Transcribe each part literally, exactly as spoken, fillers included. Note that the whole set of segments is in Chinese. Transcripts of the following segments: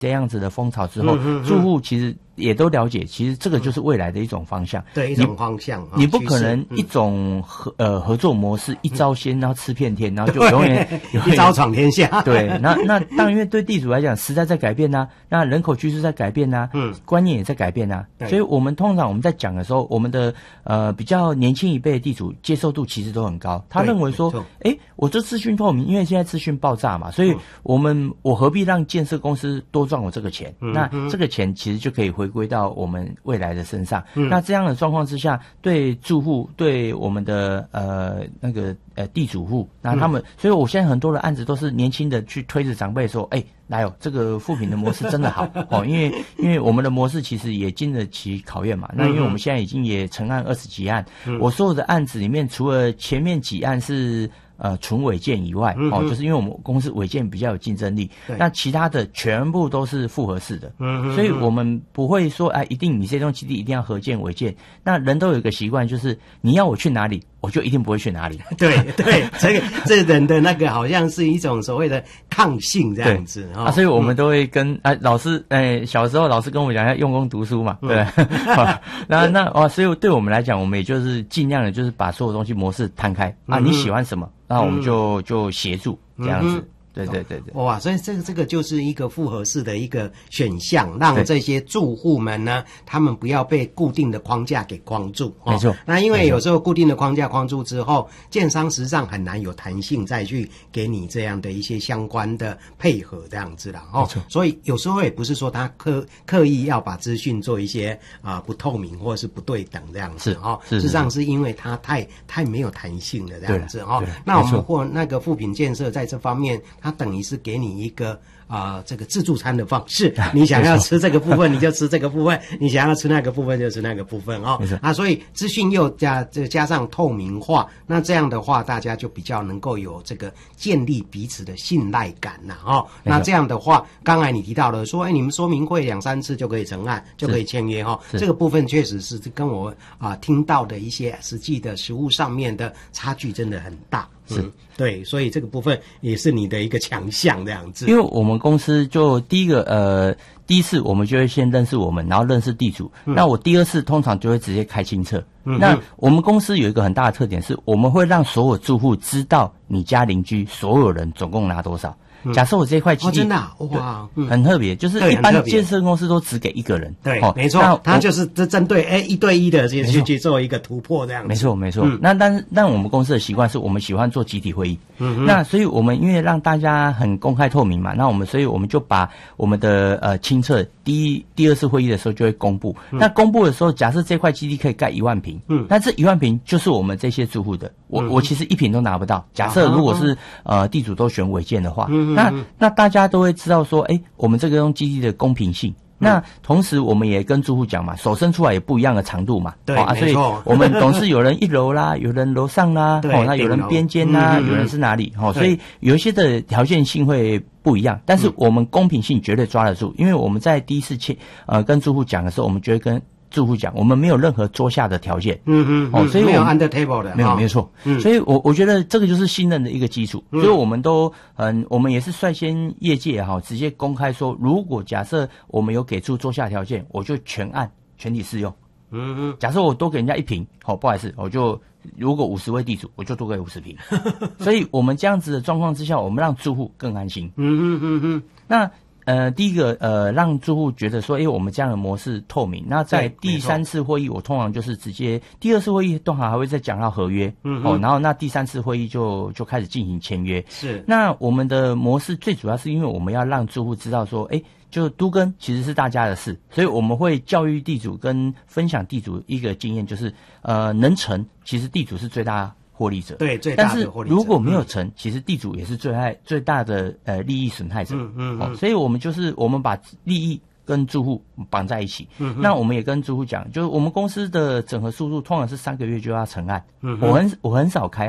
这样子的风潮之后，嗯、住户其实也都了解，其实这个就是未来的一种方向， 对，一种方向。 你不可能一种合、嗯、呃合作模式一招鲜，然后吃遍天，然后就永远一招闯天下。 对，那那当然，因为对地主来讲，时代在改变呐、啊，那人口趋势在改变呐、啊，嗯，观念也在改变呐、啊，所以我们通常我们在讲的时候，我们的呃比较年轻一辈的地主接受度其实都很高，他认为说，哎，我这资讯透明，因为现在资讯爆炸嘛，所以我们、嗯、我何必让建设公司多赚我这个钱？嗯、那这个钱其实就可以回归到我们未来的身上。嗯、那这样的状况之下，对住户，对我们的呃那个呃地主户，那他们，嗯、所以我现在很多的案子都是年轻的去推着长辈说，哎，来哦，这个富平的模式真的好哦，因为因为我们的模式其实也经得起考验嘛。那因为我们现在已经也成案二十几案，嗯、我所有的案子里面，除了前面几案是呃纯违建以外，嗯、哦，就是因为我们公司违建比较有竞争力，那其他的全部都是复合式的，嗯、所以我们不会说哎，一定你这栋基地一定要合建违建。那人都有一个习惯，就是你要我去哪里，我就一定不会去哪里。 对对，这个这人的那个好像是一种所谓的抗性这样子啊，所以我们都会跟啊老师，哎，小时候老师跟我们讲要用功读书嘛，对，嗯、那那哦，所以对我们来讲，我们也就是尽量的，就是把所有东西模式摊开啊，嗯、你喜欢什么，那我们就就协助这样子。嗯对对对对， 哇，所以这个这个就是一个复合式的一个选项，让这些住户们呢，他们不要被固定的框架给框住。 没错， 那因为有时候固定的框架框住之后，建商实际上很难有弹性再去给你这样的一些相关的配合这样子啦。哦，所以有时候也不是说他刻刻意要把资讯做一些啊、呃、不透明或者是不对等这样子哦，事实上是因为它太太没有弹性了这样子哦。那我们或那个富品建设在这方面。它等于是给你一个啊、呃，这个自助餐的方式，你想要吃这个部分你就吃这个部分，你想要吃那个部分就吃那个部分哦。啊，所以资讯又加这加上透明化，那这样的话大家就比较能够有这个建立彼此的信赖感呐、啊、哦。那这样的话，刚才你提到了说，哎，你们说明会两三次就可以成案，就可以签约哈、哦。这个部分确实是跟我啊、呃、听到的一些实际的实务上面的差距真的很大。是、嗯，对，所以这个部分也是你的一个强项这样子。 因为我们公司就第一个呃，第一次我们就会先认识我们，然后认识地主。嗯、那我第二次通常就会直接开清册。嗯、那我们公司有一个很大的特点是，我们会让所有住户知道你家邻居所有人总共拿多少。假设我这块基地、 哦、真的、啊、哇、嗯， 很特别，就是一般建设公司都只给一个人， 对，哦、没错，他就是针对哎一对一的去去去做一个突破这样子， 没错没错。嗯、那但是但我们公司的习惯是我们喜欢做集体会议，嗯，那所以我们因为让大家很公开透明嘛，那我们所以我们就把我们的呃清册第一第二次会议的时候就会公布，嗯、那公布的时候，假设这块基地可以盖一万坪，嗯，那这一万坪就是我们这些住户的，我、嗯、我其实一坪都拿不到。假设如果是、啊、呃地主都选违建的话，嗯、那那大家都会知道说，哎，我们这个用基地的公平性。那同时我们也跟住户讲嘛，手伸出来也不一样的长度嘛， 对， 哦、啊，所以我们总是有人一楼啦，有人楼上啦，哦，那有人边间啦，嗯、有人是哪里，哦，所以有一些的条件性会不一样，但是我们公平性绝对抓得住，因为我们在第一次签呃跟住户讲的时候，我们就会跟住户讲，我们没有任何桌下的条件， 嗯嗯，哦，所以没有 under table 的， 没有，没有错，嗯，所以我我觉得这个就是信任的一个基础，嗯、所以我们都嗯，我们也是率先业界哈，直接公开说，如果假设我们有给出桌下条件，我就全案全体适用，嗯嗯，假设我多给人家一坪，好，不好意思，我就如果五十位地主，我就多给五十坪，所以我们这样子的状况之下，我们让住户更安心，嗯嗯嗯嗯，那。呃，第一个呃，让住户觉得说，哎，我们这样的模式透明。那在第三次会议，我通常就是直接第二次会议通常还会再讲到合约，嗯，哦，然后那第三次会议就就开始进行签约。 是， 那我们的模式最主要是因为我们要让住户知道说，哎，就都更其实是大家的事，所以我们会教育地主跟分享地主一个经验，就是呃，能成其实地主是最大获利者， 对，最大的获利者。 但是如果没有成，嗯、其实地主也是最害最大的呃利益损害者。嗯嗯, 嗯、哦，所以我们就是我们把利益跟住户绑在一起。嗯，那我们也跟住户讲，就是我们公司的整合速度通常是三个月就要成案。嗯，我很我很少开案。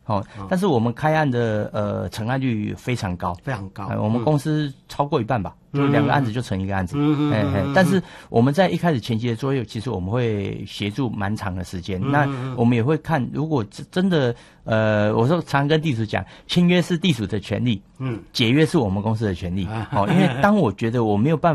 哦，但是我们开案的呃成案率非常高， 非常高， 呃、我们公司超过一半吧，嗯、就两个案子就成一个案子。 嗯嗯哎哎，但是我们在一开始前期的作业，其实我们会协助蛮长的时间。嗯、那我们也会看，如果真的呃，我说常跟地主讲，签约是地主的权利，嗯，解约是我们公司的权利。哦，因为当我觉得我没有办法。